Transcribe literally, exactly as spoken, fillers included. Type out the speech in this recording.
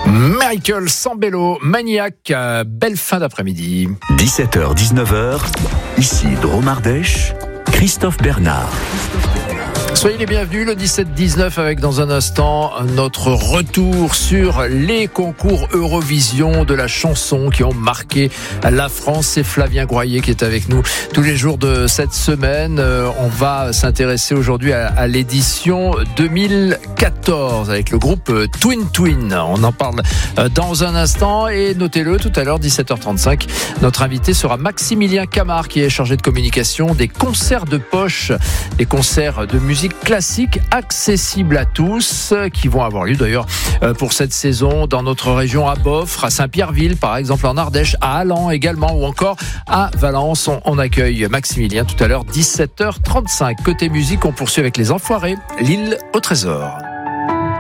Michael Sambello, Maniac, euh, belle fin d'après-midi. dix-sept heures dix-neuf heures, ici Drôme Ardèche, Christophe Bernard. Soyez les bienvenus, le dix-sept dix-neuf avec dans un instant notre retour sur les concours Eurovision de la chanson qui ont marqué la France. C'est Flavien Groyer qui est avec nous tous les jours de cette semaine. On va s'intéresser aujourd'hui à, à l'édition deux mille quatorze avec le groupe Twin Twin. On en parle dans un instant et notez-le, tout à l'heure, dix-sept heures trente-cinq, notre invité sera Maximilien Camard qui est chargé de communication des concerts de poche, des concerts de musique classiques accessibles à tous qui vont avoir lieu d'ailleurs pour cette saison dans notre région à Boffre, à Saint-Pierreville par exemple, en Ardèche, à Allan également ou encore à Valence. On, on accueille Maximilien tout à l'heure, dix-sept heures trente-cinq. Côté musique, on poursuit avec les Enfoirés, l'île au trésor.